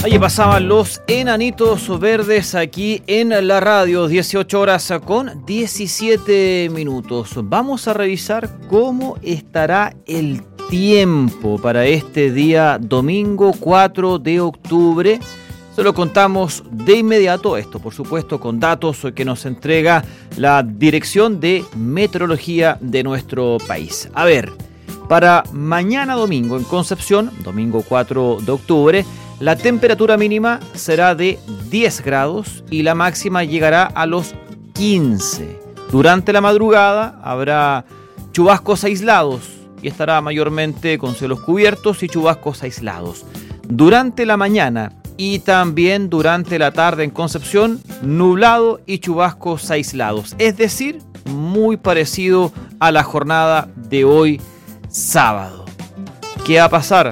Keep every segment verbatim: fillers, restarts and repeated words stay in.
Ahí pasaban los enanitos verdes aquí en la radio, dieciocho horas con diecisiete minutos. Vamos a revisar cómo estará el tiempo para este día domingo cuatro de octubre. Se lo contamos de inmediato, esto por supuesto con datos que nos entrega la Dirección de Meteorología de nuestro país. A ver, para mañana domingo en Concepción, domingo cuatro de octubre, la temperatura mínima será de diez grados y la máxima llegará a los quince. Durante la madrugada habrá chubascos aislados y estará mayormente con cielos cubiertos y chubascos aislados. Durante la mañana y también durante la tarde en Concepción, nublado y chubascos aislados. Es decir, muy parecido a la jornada de hoy sábado. ¿Qué va a pasar?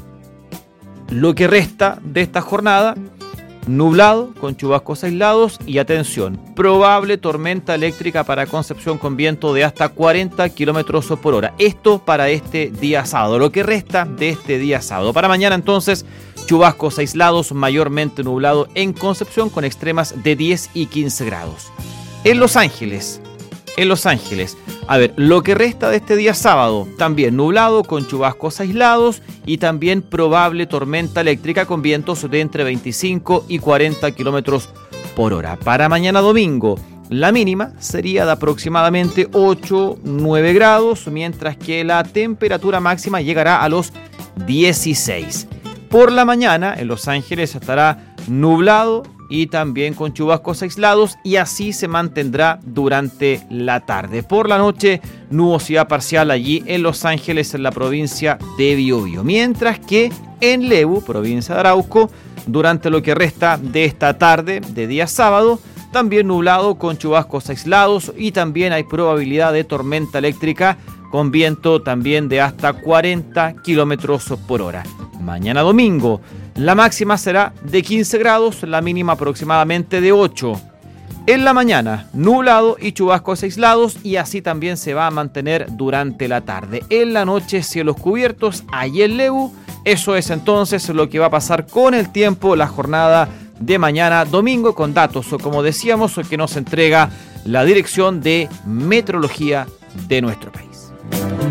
Lo que resta de esta jornada, nublado con chubascos aislados y atención, probable tormenta eléctrica para Concepción con viento de hasta cuarenta kilómetros por hora. Esto para este día sábado, lo que resta de este día sábado. Para mañana entonces, chubascos aislados, mayormente nublado en Concepción con extremas de diez y quince grados. En Los Ángeles, en Los Ángeles, a ver, lo que resta de este día sábado, también nublado con chubascos aislados y también probable tormenta eléctrica con vientos de entre veinticinco y cuarenta kilómetros por hora. Para mañana domingo, la mínima sería de aproximadamente ocho a nueve grados, mientras que la temperatura máxima llegará a los dieciséis. Por la mañana, en Los Ángeles estará nublado y también con chubascos aislados, y así se mantendrá durante la tarde. Por la noche, nubosidad parcial allí en Los Ángeles, en la provincia de Biobío. Mientras que en Lebu, provincia de Arauco, durante lo que resta de esta tarde de día sábado, también nublado con chubascos aislados y también hay probabilidad de tormenta eléctrica con viento también de hasta cuarenta kilómetros por hora. Mañana domingo, la máxima será de quince grados, la mínima aproximadamente de ocho. En la mañana, nublado y chubascos aislados, y así también se va a mantener durante la tarde. En la noche, cielos cubiertos, allí en Lebu. Eso es entonces lo que va a pasar con el tiempo, la jornada de mañana domingo, con datos, como decíamos, que nos entrega la Dirección de Meteorología de nuestro país.